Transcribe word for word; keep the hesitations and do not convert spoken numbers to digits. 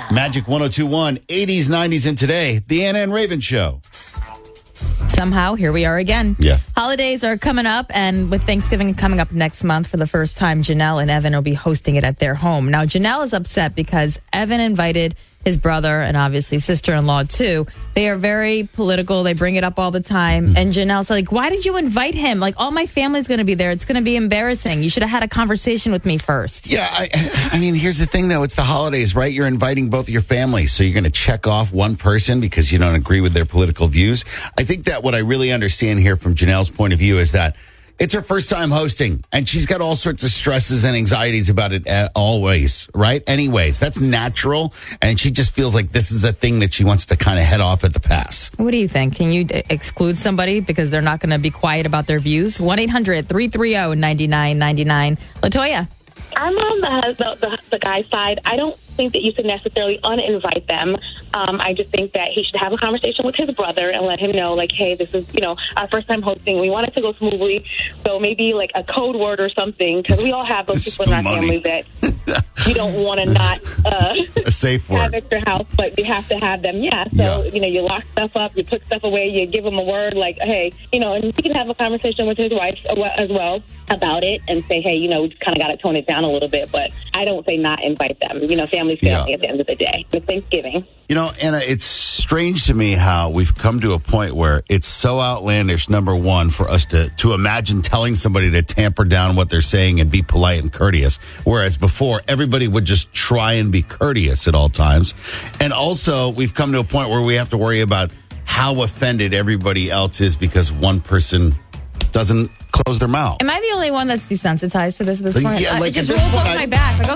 Magic one oh two point one, eighties, nineties, and today, the Anna and Raven Show. Somehow, here we are again. Yeah. Holidays are coming up, and with Thanksgiving coming up next month for the first time, Janelle and Evan will be hosting it at their home. Now, Janelle is upset because Evan invited his brother and obviously sister-in-law too. They are very political. They bring it up all the time. And Janelle's like, why did you invite him? Like, all my family's going to be there. It's going to be embarrassing. You should have had a conversation with me first. Yeah, I, I mean, here's the thing, though. It's the holidays, right? You're inviting both of your families, so you're going to check off one person because you don't agree with their political views. I think that what I really understand here from Janelle's point of view is that it's her first time hosting, and she's got all sorts of stresses and anxieties about it uh, always, right? Anyways, that's natural, and she just feels like this is a thing that she wants to kind of head off at the pass. What do you think? Can you d- exclude somebody because they're not going to be quiet about their views? one eight hundred three three zero nine nine nine nine. LaToya. I'm on the, the, the, the guy's side. I don't think that you should necessarily uninvite them. Um, I just think that he should have a conversation with his brother and let him know, like, hey, this is, you know, our first time hosting. We want it to go smoothly. So maybe like a code word or something, because we all have those people in our family that you don't want to not uh, a safe word. have at your house, but you have to have them. Yeah. So, Yeah. you know, you lock stuff up, you put stuff away, you give them a word like, hey, you know, and he can have a conversation with his wife as well about it and say, hey, you know, we kind of got to tone it down a little bit, but I don't say not invite them. You know, family's family Yeah. at the end of the day. It's Thanksgiving. You know, Anna, it's strange to me how we've come to a point where it's so outlandish, number one, for us to, to imagine telling somebody to tamper down what they're saying and be polite and courteous, whereas before, everybody would just try and be courteous at all times. And also, we've come to a point where we have to worry about how offended everybody else is because one person doesn't close their mouth. Am I the only one that's desensitized to this at this Like, point? yeah, Uh, like, it just at this rolls point, off I- my back. Like,